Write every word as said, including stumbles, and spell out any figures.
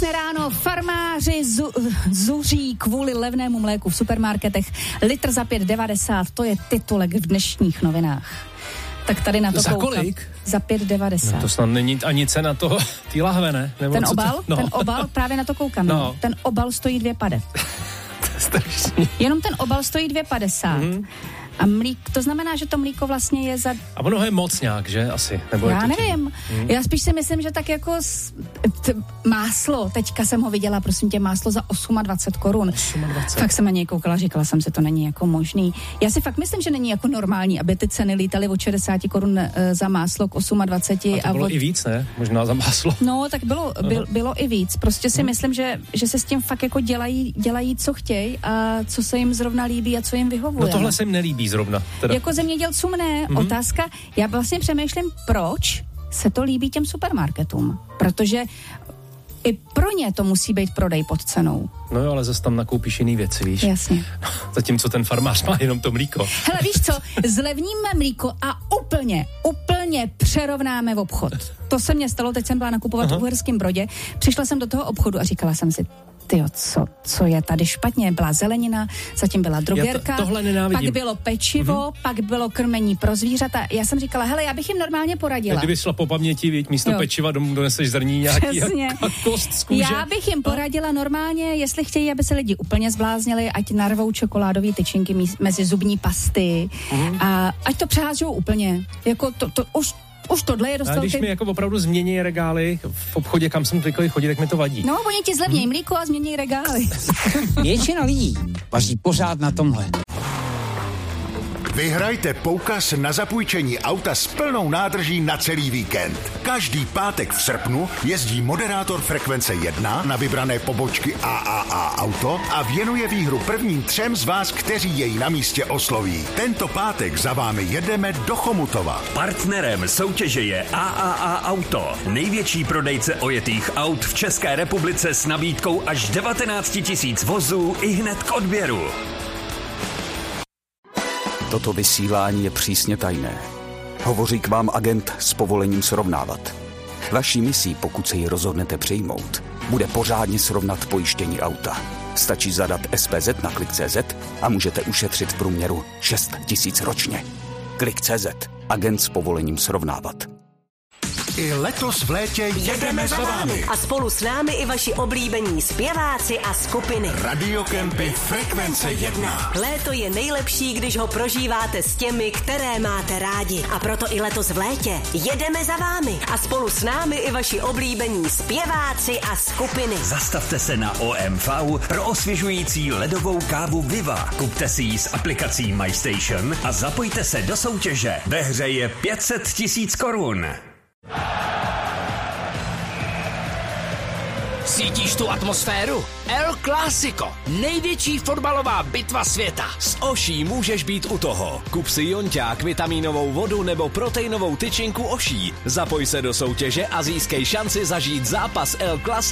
Krásné ráno, farmáři zu, zuří kvůli levnému mléku v supermarketech. Litr za pět devadesát, to je titulek v dnešních novinách. Tak tady na to za koukám. Kolik? Za pět devadesát. No to snad není ani cena toho, ty lahve, ne? Nebo ten obal, to, no. ten obal, právě na to koukám. No. Ten obal stojí dvě pade. To je strašný. Jenom ten obal stojí dvě padesát. Mm-hmm. A mlík, to znamená, že to mlíko vlastně je za... A ono je moc nějak, že? Asi. Nebo Já je to nevím. Hmm. Já spíš si myslím, že tak jako s, t, máslo, teďka jsem ho viděla, prosím tě, máslo za dvacet osm korun. dvacet osm. Fakt jsem na něj koukala, říkala jsem si, to není jako možný. Já si fakt myslím, že není jako normální, aby ty ceny lítaly od šedesát korun za máslo k dvacet osm. A to a bylo od... i víc, ne? Možná za máslo. No, tak bylo, byl, bylo i víc. Prostě si hmm. myslím, že, že se s tím fakt jako dělají, dělají co chtějí a co se jim zrovna líbí a co jim vyhovuje. No tohle se jim nelíbí zrovna. Teda. Jako zemědělcům ne. Mm-hmm. Otázka, já vlastně přemýšlím, proč se to líbí těm supermarketům. Protože i pro ně to musí být prodej pod cenou. No jo, ale zase tam nakoupíš jiný věci, víš. Jasně. Zatímco ten farmář má jenom to mlíko. Hele, víš co, zlevníme mlíko a úplně, úplně přerovnáme v obchod. To se mně stalo, teď jsem byla nakupovat Aha. v Uherském Brodě, přišla jsem do toho obchodu a říkala jsem si, tyjo, co, co je tady špatně? Byla zelenina, zatím byla drogerka, to, pak bylo pečivo, mm-hmm. pak bylo krmení pro zvířata. Já jsem říkala, hele, já bych jim normálně poradila. Kdyby šla po paměti, víc, místo jo. pečiva domů doneseš zrní nějaký a, a kost z kůže. Já bych jim poradila normálně, jestli chtějí, aby se lidi úplně zbláznili, ať narvou čokoládové tyčinky mezi zubní pasty mm-hmm. a ať to přehážou úplně. Jako to, to už Už tohle je dost velký... Když mi jako opravdu změní regály v obchodě, kam jsem zvyklý chodit, tak mi to vadí. No, oni ti zlevnějí mlíko a změní regály. Většina lidí vaří pořád na tomhle. Vyhrajte poukaz na zapůjčení auta s plnou nádrží na celý víkend. Každý pátek v srpnu jezdí moderátor Frekvence jedna na vybrané pobočky A A A Auto a věnuje výhru prvním třem z vás, kteří jej na místě osloví. Tento pátek za vámi jedeme do Chomutova. Partnerem soutěže je A A A Auto, největší prodejce ojetých aut v České republice s nabídkou až devatenáct tisíc vozů i hned k odběru. Toto vysílání je přísně tajné. Hovoří k vám agent s povolením srovnávat. Vaší misí, pokud se ji rozhodnete přijmout, bude pořádně srovnat pojištění auta. Stačí zadat S P Z na Klik tečka cé zet a můžete ušetřit v průměru šest tisíc ročně. Klik tečka cé zet. Agent s povolením srovnávat. I letos v létě jedeme za vámi. A spolu s námi i vaši oblíbení zpěváci a skupiny. Radiokempy Frekvence jedna. Léto je nejlepší, když ho prožíváte s těmi, které máte rádi. A proto i letos v létě jedeme za vámi. A spolu s námi i vaši oblíbení zpěváci a skupiny. Zastavte se na O M V pro osvěžující ledovou kávu Viva. Kupte si ji s aplikací MyStation a zapojte se do soutěže. Ve hře je pět set tisíc korun. Cítíš tu atmosféru? El Clásico, největší fotbalová bitva světa. S Oší můžeš být u toho. Kup si jonťák, vitamínovou vodu nebo proteinovou tyčinku Oší. Zapoj se do soutěže a získej šanci zažít zápas El Clásico